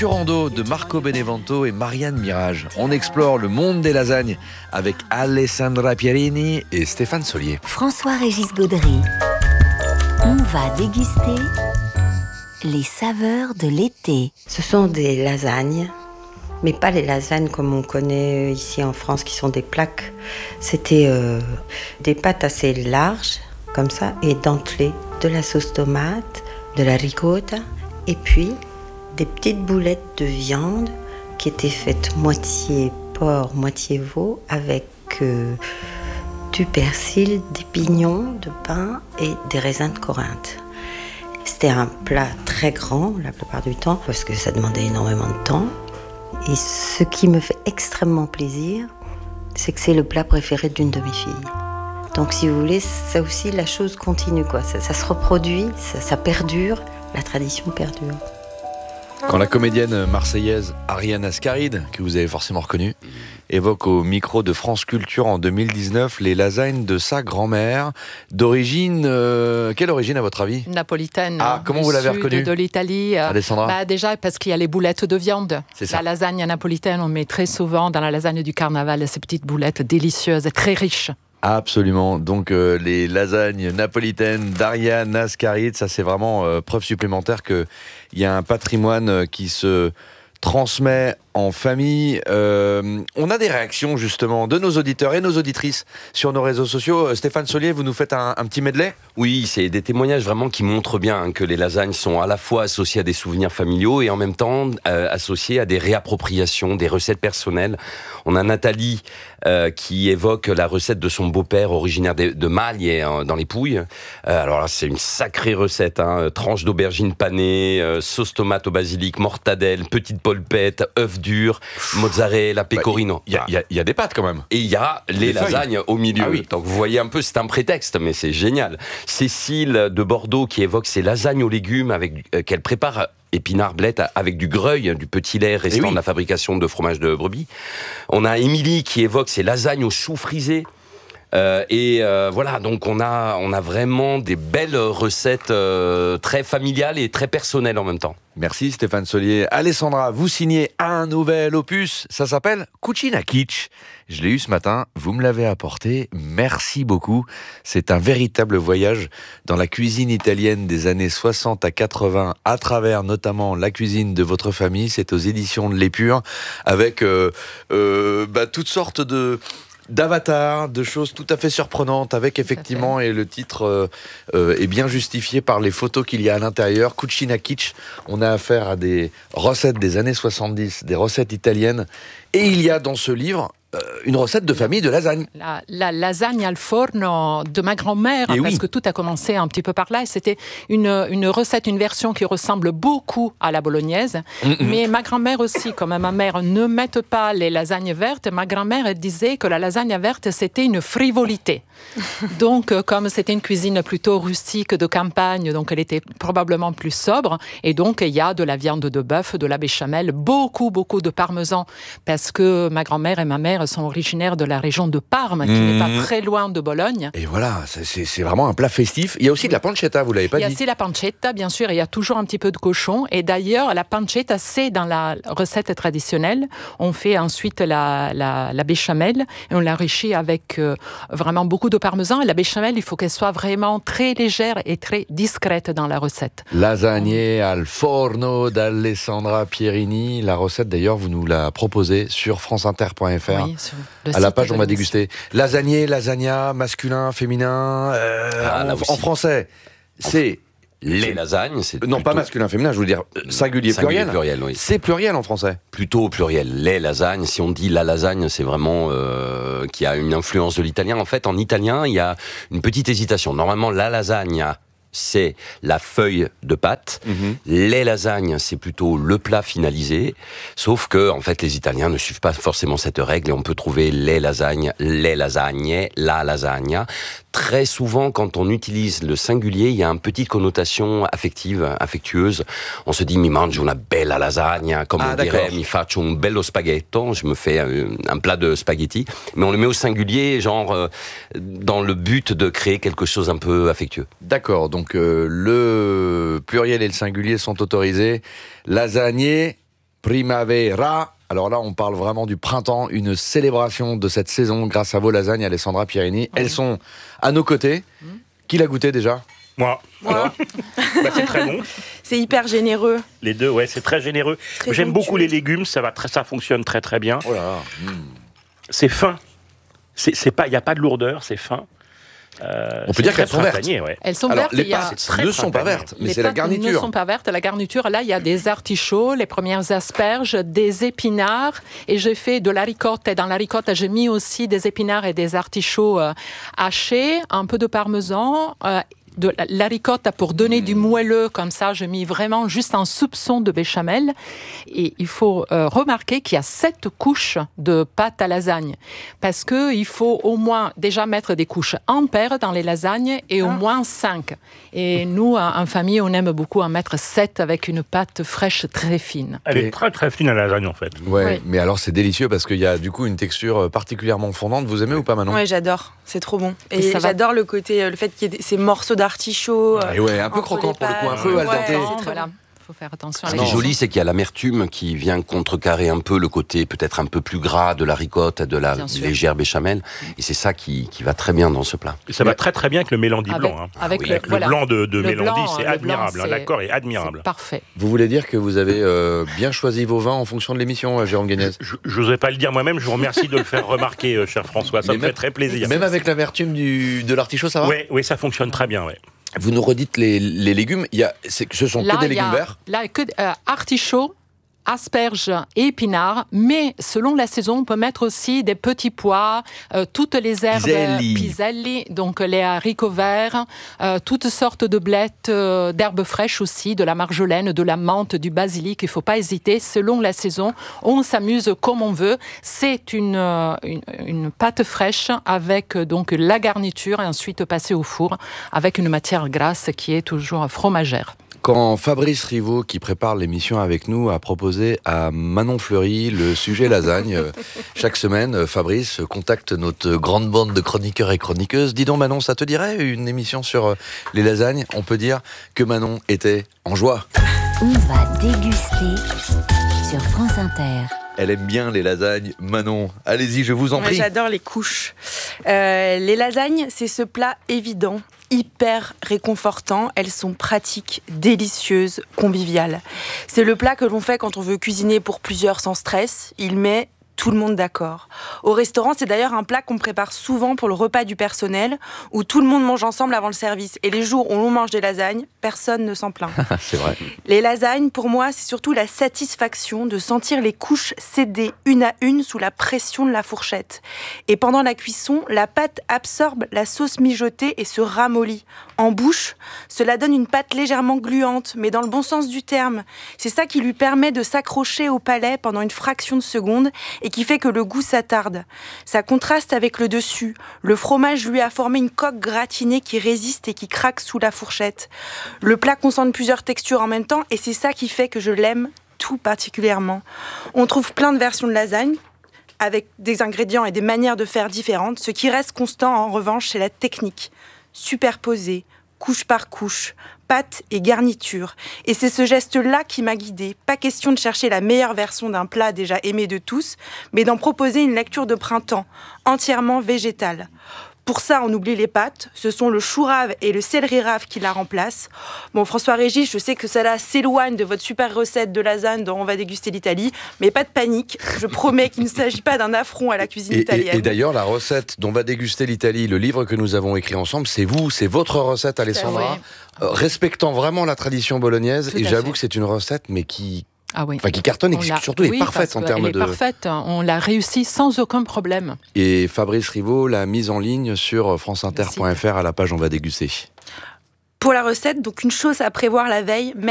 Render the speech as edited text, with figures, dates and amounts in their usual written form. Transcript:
Curando de Marco Benevento et Marianne Mirage. On explore le monde des lasagnes avec Alessandra Pierini et Stéphane Solier. François-Régis Gaudry. On va déguster les saveurs de l'été. Ce sont des lasagnes, mais pas les lasagnes comme on connaît ici en France, qui sont des plaques. C'était des pâtes assez larges, comme ça, et dentelées. De la sauce tomate, de la ricotta, et puis des petites boulettes de viande qui étaient faites moitié porc, moitié veau, avec du persil, des pignons de pain et des raisins de Corinthe. C'était un plat très grand la plupart du temps, parce que ça demandait énormément de temps. Et ce qui me fait extrêmement plaisir, c'est que c'est le plat préféré d'une de mes filles. Donc si vous voulez, ça aussi, la chose continue, quoi. Ça se reproduit, ça perdure, la tradition perdure. Quand la comédienne marseillaise Ariane Ascaride, que vous avez forcément reconnue, évoque au micro de France Culture en 2019 les lasagnes de sa grand-mère, d'origine... quelle origine à votre avis ? Napolitaine. Ah, comment vous l'avez reconnue ? De l'Italie. Alessandra ? Déjà parce qu'il y a les boulettes de viande. C'est ça. La lasagne napolitaine, on met très souvent dans la lasagne du carnaval ces petites boulettes délicieuses et très riches. Absolument. Donc les lasagnes napolitaines d'Ariane Ascaride, ça c'est vraiment preuve supplémentaire qu'il y a un patrimoine qui se transmet en famille. On a des réactions justement de nos auditeurs et nos auditrices sur nos réseaux sociaux. Stéphane Solier, vous nous faites un petit medley ? Oui, c'est des témoignages vraiment qui montrent bien que les lasagnes sont à la fois associées à des souvenirs familiaux et en même temps associées à des réappropriations, des recettes personnelles. On a Nathalie qui évoque la recette de son beau-père originaire de Maglie dans les Pouilles. Alors là, c'est une sacrée recette, tranche d'aubergine panée, sauce tomate au basilic, mortadelle, petite polpette, œufs durs, mozzarella, pecorino. Il y a des pâtes quand même. Et il y a les lasagnes au milieu. Ah oui. Donc vous voyez un peu, c'est un prétexte, mais c'est génial. Cécile de Bordeaux qui évoque ses lasagnes aux légumes qu'elle prépare épinards, blettes, avec du greuil, du petit lait restant de la fabrication de fromage de brebis. On a Émilie qui évoque ses lasagnes aux choux frisés. Voilà, donc on a vraiment des belles recettes très familiales et très personnelles en même temps. Merci Stéphane Solier. Alessandra, vous signez un nouvel opus, ça s'appelle Cucina Kitsch. Je l'ai eu ce matin, vous me l'avez apporté, merci beaucoup. C'est un véritable voyage dans la cuisine italienne des années 60 à 80, à travers notamment la cuisine de votre famille. C'est aux éditions de l'Épure, avec toutes sortes d'avatars, de choses tout à fait surprenantes, avec effectivement, et le titre est bien justifié par les photos qu'il y a à l'intérieur, Cucina Kitsch. On a affaire à des recettes des années 70, des recettes italiennes, et il y a dans ce livre une recette de famille de lasagne. La lasagne al forno de ma grand-mère, parce que tout a commencé un petit peu par là. C'était une recette, une version qui ressemble beaucoup à la bolognaise. Mais ma grand-mère aussi, comme ma mère, ne mettent pas les lasagnes vertes. Ma grand-mère, elle disait que la lasagne verte, c'était une frivolité. Donc, comme c'était une cuisine plutôt rustique de campagne, donc elle était probablement plus sobre. Et donc, il y a de la viande de bœuf, de la béchamel, beaucoup de parmesan. Parce que ma grand-mère et ma mère sont originaires de la région de Parme, qui n'est pas très loin de Bologne. Et voilà, c'est vraiment un plat festif. Il y a aussi de la pancetta, vous l'avez pas dit. Il y a aussi la pancetta, bien sûr, il y a toujours un petit peu de cochon. Et d'ailleurs, la pancetta, c'est dans la recette traditionnelle. On fait ensuite la béchamel et on l'enrichit avec vraiment beaucoup de parmesan. Et la béchamel, il faut qu'elle soit vraiment très légère et très discrète dans la recette. Lasagne al forno d'Alessandra Pierini. La recette, d'ailleurs, vous nous la proposez sur franceinter.fr. Oui, à la page, on va déguster. Lasagné, lasagna, masculin, féminin, en français, c'est... Les lasagnes, c'est non, pas masculin, féminin, je veux dire singulier, pluriel. Oui. C'est pluriel en français. Plutôt au pluriel. Les lasagnes, si on dit la lasagne, c'est vraiment qui a une influence de l'italien. En fait, en italien, il y a une petite hésitation. Normalement, la lasagna, c'est la feuille de pâte. Les lasagnes, c'est plutôt le plat finalisé. Sauf que, en fait, les Italiens ne suivent pas forcément cette règle et on peut trouver les lasagnes, les lasagne, la lasagna. Très souvent, quand on utilise le singulier, il y a une petite connotation affectueuse. On se dit, mi mangio una bella lasagna, comme on dirait, mi faccio un bello spaghetto, je me fais un plat de spaghetti. Mais on le met au singulier, genre, dans le but de créer quelque chose un peu affectueux. D'accord, donc le pluriel et le singulier sont autorisés. Lasagne, Primavera. Alors là, on parle vraiment du printemps, une célébration de cette saison grâce à vos lasagnes, Alessandra Pierini. Elles sont à nos côtés. Qui l'a goûté déjà ? Moi. C'est très bon. C'est hyper généreux. Les deux, ouais, c'est très généreux. Très J'aime onctueux. beaucoup les légumes, ça fonctionne très très bien. Oh là là. C'est fin. Il n'y a pas de lourdeur, c'est fin. On peut dire qu'elles sont vertes. Ouais. Elles sont Alors, vertes. les il y a pâtes ne sont pas vertes, mais les c'est la pâtes garniture. ne sont pas vertes. La garniture, là, il y a des artichauts, les premières asperges, des épinards. Et j'ai fait de la ricotta. Et dans la ricotta, j'ai mis aussi des épinards et des artichauts hachés, un peu de parmesan. De la ricotta pour donner du moelleux, comme ça, j'ai mis vraiment juste un soupçon de béchamel. Et il faut remarquer qu'il y a 7 couches de pâte à lasagne. Parce qu'il faut au moins déjà mettre des couches impaires dans les lasagnes et au moins 5. Et nous, en famille, on aime beaucoup en mettre 7 avec une pâte fraîche très fine. Elle est très très fine à la lasagne en fait. Ouais, Oui. mais alors c'est délicieux parce qu'il y a du coup une texture particulièrement fondante. Vous aimez ou pas, Manon ? Ouais, j'adore. C'est trop bon. Et Et ça va- j'adore le côté, le fait qu'il y ait ces morceaux d'artichaut. Et ouais, un peu entre croquant les pour le coup, un pâtes. peu Ouais, al dente. c'est très Voilà. bon. Il faut faire attention à Ce la qui est non. joli, c'est qu'il y a l'amertume qui vient contrecarrer un peu le côté peut-être un peu plus gras de la ricotta, de la Bien sûr. légère béchamel. Et c'est ça qui va très bien dans ce plat. Et ça va très très bien avec le mélandi Avec- blanc. Hein. avec Oui, le- avec Le blanc de Le mélandi, blanc, c'est le blanc, admirable. c'est- L'accord est admirable. C'est parfait. Vous voulez dire que vous avez bien choisi vos vins en fonction de l'émission, Jérôme Guinnez ? Je n'oserais pas le dire moi-même, je vous remercie de le faire remarquer, cher François, ça Mais me même- fait très plaisir. Même avec l'amertume de l'artichaut, ça va ? Oui, ça fonctionne très bien. Ouais. Vous nous redites les légumes. Ce sont que des il y a- légumes verts. Là, que artichauts, asperges et épinards, mais selon la saison, on peut mettre aussi des petits pois, toutes les herbes piselli, donc les haricots verts, toutes sortes de blettes, d'herbes fraîches aussi, de la marjolaine, de la menthe, du basilic. Il ne faut pas hésiter. Selon la saison, on s'amuse comme on veut. C'est une pâte fraîche avec donc la garniture et ensuite passée au four avec une matière grasse qui est toujours fromagère. Quand Fabrice Rivaud, qui prépare l'émission avec nous, a proposé à Manon Fleury le sujet lasagne, chaque semaine, Fabrice contacte notre grande bande de chroniqueurs et chroniqueuses. Dis donc Manon, ça te dirait une émission sur les lasagnes ? On peut dire que Manon était en joie. On va déguster sur France Inter. Elle aime bien les lasagnes. Manon, allez-y, je vous en Moi, prie. j'adore les couches. Les lasagnes, c'est ce plat évident, hyper réconfortant. Elles sont pratiques, délicieuses, conviviales. C'est le plat que l'on fait quand on veut cuisiner pour plusieurs sans stress. Il met tout le monde d'accord. Au restaurant, c'est d'ailleurs un plat qu'on prépare souvent pour le repas du personnel, où tout le monde mange ensemble avant le service. Et les jours où l'on mange des lasagnes, personne ne s'en plaint. C'est vrai. Les lasagnes, pour moi, c'est surtout la satisfaction de sentir les couches céder une à une sous la pression de la fourchette. Et pendant la cuisson, la pâte absorbe la sauce mijotée et se ramollit. En bouche, cela donne une pâte légèrement gluante, mais dans le bon sens du terme. C'est ça qui lui permet de s'accrocher au palais pendant une fraction de seconde et qui fait que le goût s'attarde. Ça contraste avec le dessus. Le fromage lui a formé une coque gratinée qui résiste et qui craque sous la fourchette. Le plat concentre plusieurs textures en même temps et c'est ça qui fait que je l'aime tout particulièrement. On trouve plein de versions de lasagne avec des ingrédients et des manières de faire différentes. Ce qui reste constant en revanche, c'est la technique. Superposée, couche par couche, pâte et garniture. Et c'est ce geste-là qui m'a guidée. Pas question de chercher la meilleure version d'un plat déjà aimé de tous, mais d'en proposer une lecture de printemps, entièrement végétale. Pour ça, on oublie les pâtes. Ce sont le chou rave et le céleri rave qui la remplacent. Bon, François-Régis, je sais que cela s'éloigne de votre super recette de lasagne dont on va déguster l'Italie, mais pas de panique. Je promets qu'il ne s'agit pas d'un affront à la cuisine italienne. Et d'ailleurs, la recette dont va déguster l'Italie, le livre que nous avons écrit ensemble, c'est votre recette, Alessandra, respectant vraiment la tradition bolognaise. Tout Et à j'avoue fait. que c'est une recette, mais qui cartonne et qui On surtout est parfaite en termes elle est parfaite. On l'a réussi sans aucun problème. Et Fabrice Rivaud l'a mise en ligne sur franceinter.fr à la page On va déguster. Pour la recette, donc une chose à prévoir la veille,